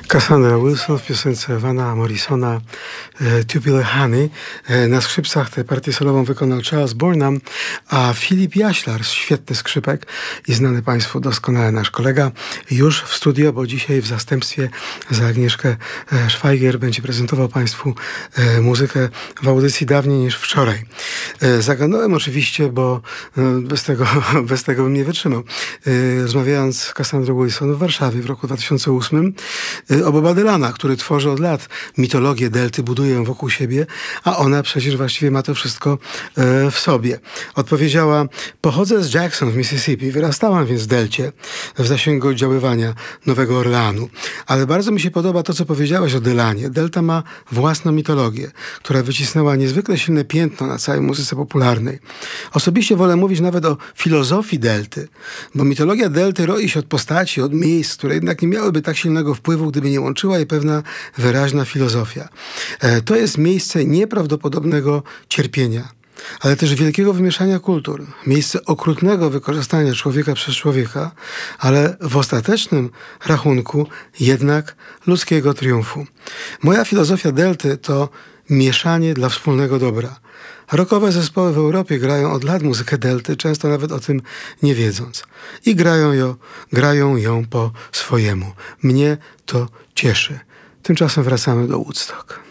Cassandra Wilson w piosence Vana Morrisona Tubular Honey. Na skrzypcach tę partię solową wykonał Charles Burnham, a Filip Jaślar, świetny skrzypek i znany Państwu doskonale nasz kolega, już w studio, bo dzisiaj w zastępstwie za Agnieszkę Szwajgier będzie prezentował Państwu muzykę w audycji dawniej niż wczoraj. Zagadnąłem oczywiście, bo bez tego bym nie wytrzymał. Rozmawiając z Cassandrą Wilson w Warszawie w roku 2008 o Boba Dylana, który tworzy od lat mitologię delty, buduje ją wokół siebie, a ona przecież właściwie ma to wszystko w sobie. Odpowiedziała: pochodzę z Jackson w Mississippi, wyrastałam więc w delcie, w zasięgu oddziaływania Nowego Orleanu. Ale bardzo mi się podoba to, co powiedziałaś o Dylanie. Delta ma własną mitologię, która wycisnęła niezwykle silne piętno na całej muzyce popularnej. Osobiście wolę mówić nawet o filozofii delty, bo mitologia delty roi się od postaci, od miejsc, które jednak nie miałyby tak silnego wpływu, gdyby nie łączyła jej pewna wyraźna filozofia. To jest miejsce nieprawdopodobnego cierpienia, ale też wielkiego wymieszania kultur. Miejsce okrutnego wykorzystania człowieka przez człowieka, ale w ostatecznym rachunku jednak ludzkiego triumfu. Moja filozofia delty to mieszanie dla wspólnego dobra. Rockowe zespoły w Europie grają od lat muzykę delty, często nawet o tym nie wiedząc. I grają ją po swojemu. Mnie to cieszy. Tymczasem wracamy do Woodstock.